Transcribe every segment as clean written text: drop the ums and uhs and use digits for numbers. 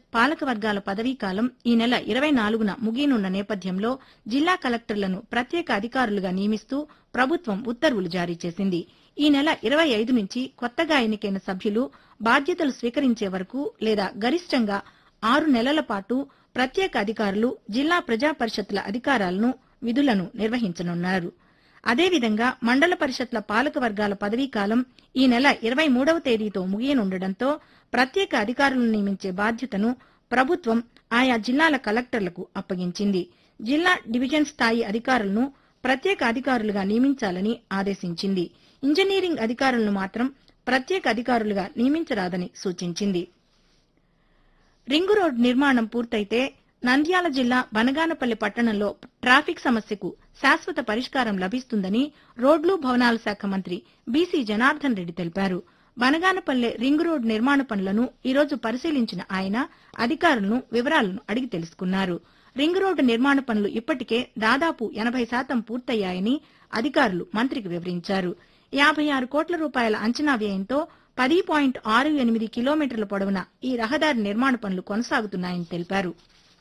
పాలకవర్గాల పదవీకాలం ఈ నెల 24న ముగియనున్న నేపథ్యంలో జిల్లా కలెక్టర్లను ప్రత్యేక అధికారులుగా నియమిస్తూ ప్రభుత్వం ఉత్తర్వులు జారీ చేసింది. ఈ నెల 25 నుంచి కొత్తగా ఎన్నికైన సభ్యులు బాధ్యతలు స్వీకరించే వరకు లేదా గరిష్టంగా 6 నెలల పాటు ప్రత్యేక అధికారులు జిల్లా ప్రజా పరిషత్ల అధికారాలను విధులను నిర్వహించనున్నారు. అదేవిధంగా మండల పరిషత్ల పాలకవర్గాల పదవీకాలం ఈ నెల 23వ తేదీతో ముగియనుండటంతో ప్రత్యేక అధికారులను నియమించే బాధ్యతను ప్రభుత్వం ఆయా జిల్లాల కలెక్టర్లకు అప్పగించింది. జిల్లా డివిజన్ స్థాయి అధికారులను ప్రత్యేక అధికారులుగా నియమించాలని ఆదేశించింది. ఇంజనీరింగ్ అధికారులను మాత్రం ప్రత్యేక అధికారులుగా నియమించరాదని సూచించింది. రింగు రోడ్డు నిర్మాణం పూర్తయితే నంద్యాల జిల్లా బనగానపల్లి పట్టణంలో ట్రాఫిక్ సమస్యకు శాశ్వత పరిష్కారం లభిస్తుందని రోడ్లు భవనాల శాఖ మంత్రి బీసీ జనార్దన్ రెడ్డి తెలిపారు. బనగానపల్లె రింగు రోడ్డు నిర్మాణ పనులను ఈ రోజు పరిశీలించిన ఆయన అధికారులను వివరాలను అడిగి తెలుసుకున్నారు. రింగు రోడ్డు నిర్మాణ పనులు ఇప్పటికే దాదాపు 80% పూర్తయ్యాయని అధికారులు మంత్రికి వివరించారు. 56 కోట్ల రూపాయల అంచనా వ్యయంతో 10.68 కిలోమీటర్ల పొడవున ఈ రహదారి నిర్మాణ పనులు కొనసాగుతున్నాయని తెలిపారు.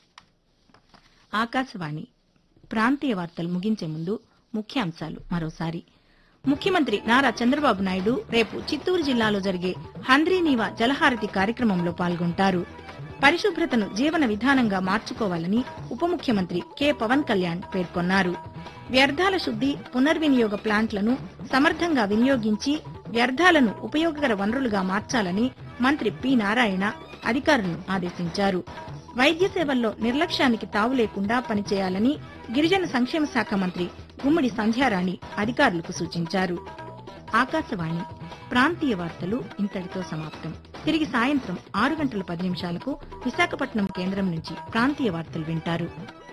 ఆకాశవాణి ప్రాంతీయ వార్తలు ముగించే ముందు ముఖ్యాంశాలు మరోసారి. ముఖ్యమంత్రి నారా చంద్రబాబు నాయుడు రేపు చిత్తూరు జిల్లాలో జరిగే హంద్రీనీవా జలహారతి కార్యక్రమంలో పాల్గొంటారు. పరిశుభ్రతను జీవన విధానంగా మార్చుకోవాలని ఉప ముఖ్యమంత్రి కె పవన్ కళ్యాణ్ పేర్కొన్నారు. వ్యర్థాల శుద్ది పునర్వినియోగ ప్లాంట్లను సమర్థంగా వినియోగించి వ్యర్థాలను ఉపయోగకర వనరులుగా మార్చాలని మంత్రి పి నారాయణ అధికారులను ఆదేశించారు. వైద్య సేవల్లో నిర్లక్ష్యానికి తావు లేకుండా పనిచేయాలని గిరిజన సంక్షేమ శాఖ మంత్రి గుమ్మడి సంధ్యారాణి అధికారులకు సూచించారు. ఆకాశవాణి ప్రాంతీయ వార్తలు ఇంతటితో సమాప్తం. తిరిగి సాయంత్రం 6 గంటల 10 నిమిషాలకు విశాఖపట్నం కేంద్రం నుంచి ప్రాంతీయ వార్తలు వింటారు.